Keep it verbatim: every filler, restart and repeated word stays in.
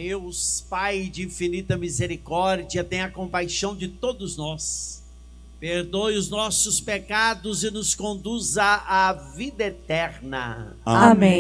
Deus, Pai de infinita misericórdia, tenha compaixão de todos nós, perdoe os nossos pecados e nos conduza à vida eterna. Amém.